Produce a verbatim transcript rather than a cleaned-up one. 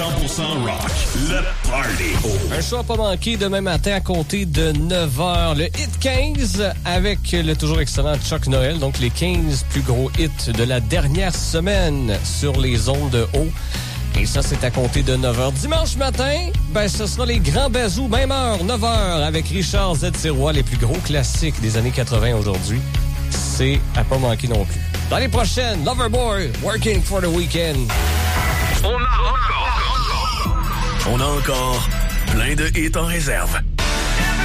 cent pour cent rock, le party. Un show à pas manquer demain matin à compter de neuf heures. Le Hit quinze avec le toujours excellent Chuck Noël. Donc les quinze plus gros hits de la dernière semaine sur les ondes de haut. Et ça, c'est à compter de neuf heures. Dimanche matin, ben, ce sera les grands bazous, même heure, neuf heures, avec Richard Z. Sirois, les plus gros classiques des années quatre-vingt aujourd'hui. C'est à pas manquer non plus. Dans les prochaines, Loverboy, Working for the Weekend. On a encore, on a encore plein de hits en réserve.